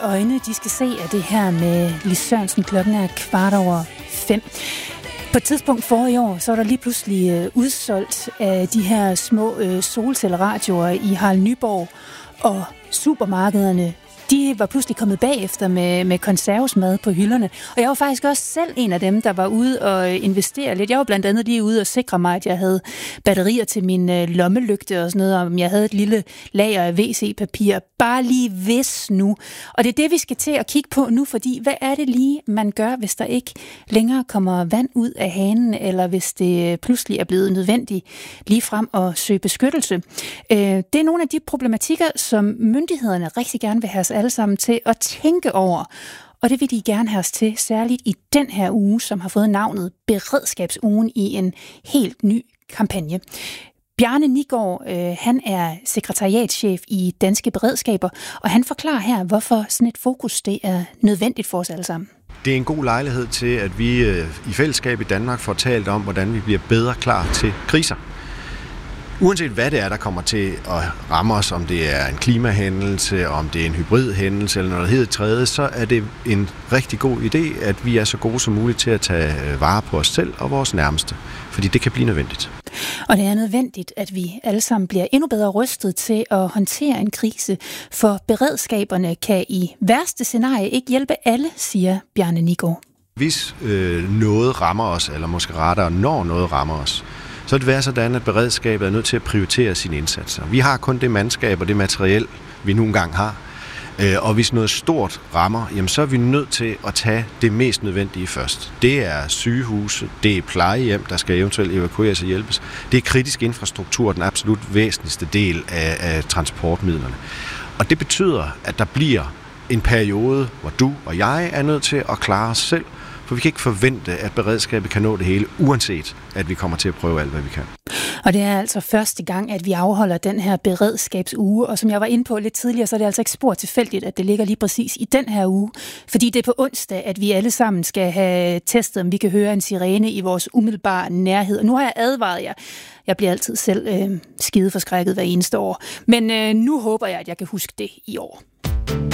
øjne, de skal se af det her med Lis Sørensen. Klokken er 5:15. På et tidspunkt forrige år, så var der lige pludselig udsolgt af de her små solcelleradioer i Harald Nyborg, og supermarkederne, de var pludselig kommet bagefter med konservesmad på hylderne. Og jeg var faktisk også selv en af dem, der var ude og investere lidt. Jeg var blandt andet lige ude og sikre mig, at jeg havde batterier til min lommelygte og sådan noget, om jeg havde et lille lager af WC-papir. Bare lige hvis nu. Og det er det, vi skal til at kigge på nu, fordi hvad er det lige, man gør, hvis der ikke længere kommer vand ud af hanen, eller hvis det pludselig er blevet nødvendigt lige frem at søge beskyttelse? Det er nogle af de problematikker, som myndighederne rigtig gerne vil have os alle sammen til at tænke over. Og det vil de gerne have os til, særligt i den her uge, som har fået navnet Beredskabsugen i en helt ny kampagne. Bjarne Nigård, han er sekretariatschef i Danske Beredskaber, og han forklarer her, hvorfor sådan et fokus det er nødvendigt for os alle sammen. Det er en god lejlighed til, at vi i fællesskab i Danmark får talt om, hvordan vi bliver bedre klar til kriser. Uanset hvad det er, der kommer til at ramme os, om det er en klimahændelse, om det er en hybridhændelse eller noget helt tredje, så er det en rigtig god idé, at vi er så gode som muligt til at tage vare på os selv og vores nærmeste. Fordi det kan blive nødvendigt. Og det er nødvendigt, at vi alle sammen bliver endnu bedre rustet til at håndtere en krise, for beredskaberne kan i værste scenarie ikke hjælpe alle, siger Bjarne Nigård. Hvis noget rammer os, eller måske rettere når noget rammer os, så vil det være sådan, at beredskabet er nødt til at prioritere sine indsatser. Vi har kun det mandskab og det materiel, vi nu engang har. Og hvis noget stort rammer, jamen så er vi nødt til at tage det mest nødvendige først. Det er sygehuse, det er plejehjem, der skal eventuelt evakueres og hjælpes. Det er kritisk infrastruktur, den absolut væsentligste del af transportmidlerne. Og det betyder, at der bliver en periode, hvor du og jeg er nødt til at klare os selv, for vi kan ikke forvente, at beredskabet kan nå det hele, uanset at vi kommer til at prøve alt, hvad vi kan. Og det er altså første gang, at vi afholder den her beredskabsuge, og som jeg var inde på lidt tidligere, så er det altså ikke spor tilfældigt, at det ligger lige præcis i den her uge, fordi det er på onsdag, at vi alle sammen skal have testet, om vi kan høre en sirene i vores umiddelbare nærhed. Og nu har jeg advaret jer. Jeg bliver altid selv skideforskrækket hver eneste år, men nu håber jeg, at jeg kan huske det i år.